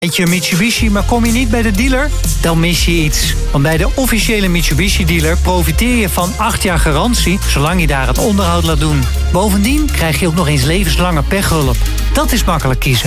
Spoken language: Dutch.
Weet je Mitsubishi, maar kom je niet bij de dealer? Dan mis je iets. Want bij de officiële Mitsubishi-dealer profiteer je van 8 jaar garantie, zolang je daar het onderhoud laat doen. Bovendien krijg je ook nog eens levenslange pechhulp. Dat is makkelijk kiezen.